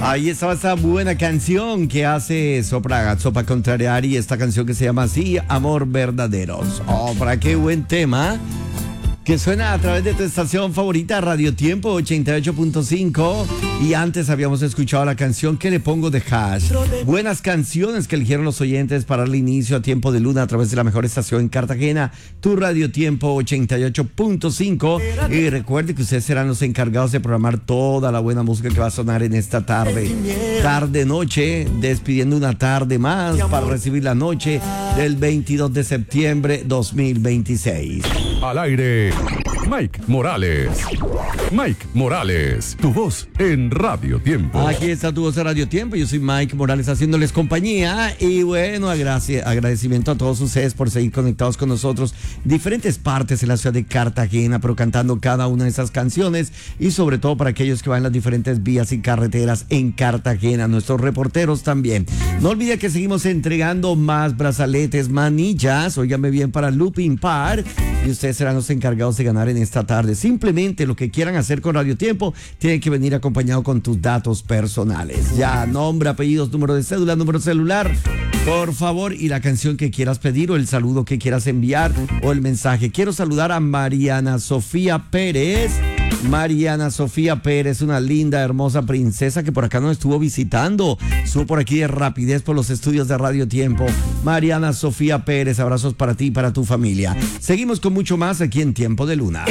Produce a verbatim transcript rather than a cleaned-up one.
Ahí estaba esa buena canción que hace Sopra, Sopa Contrariari, esta canción que se llama así, Amor Verdaderos. Oh, para qué buen tema, que suena a través de tu estación favorita, Radio Tiempo ochenta y ocho punto cinco. Y antes habíamos escuchado la canción que le pongo de Hash. Buenas canciones que eligieron los oyentes para darle inicio a Tiempo de Luna a través de la mejor estación en Cartagena, tu Radio Tiempo ochenta y ocho punto cinco. Y recuerde que ustedes serán los encargados de programar toda la buena música que va a sonar en esta tarde. Tarde-noche, despidiendo una tarde más para recibir la noche del veintidós de septiembre dos mil veintiséis. Al aire, Mike Morales. Mike Morales, tu voz en Radio Tiempo. Aquí está tu voz en Radio Tiempo. Yo soy Mike Morales haciéndoles compañía. Y bueno, agradecimiento a todos ustedes por seguir conectados con nosotros. Diferentes partes en la ciudad de Cartagena, pero cantando cada una de esas canciones. Y sobre todo para aquellos que van en las diferentes vías y carreteras en Cartagena. Nuestros reporteros también. No olvide que seguimos entregando más brazaletes, manillas. Óigame bien, para Looping Park. Y ustedes serán los encargados de ganar en esta tarde. Simplemente lo que quieran hacer con Radio Tiempo, tienen que venir acompañado con tus datos personales. Ya, nombre, apellidos, número de cédula, número celular, por favor, y la canción que quieras pedir o el saludo que quieras enviar o el mensaje. Quiero saludar a Mariana Sofía Pérez. Mariana Sofía Pérez, una linda, hermosa princesa que por acá nos estuvo visitando. Estuvo por aquí de rapidez por los estudios de Radio Tiempo. Mariana Sofía Pérez, abrazos para ti y para tu familia. Seguimos con mucho más aquí en Tiempo de Luna.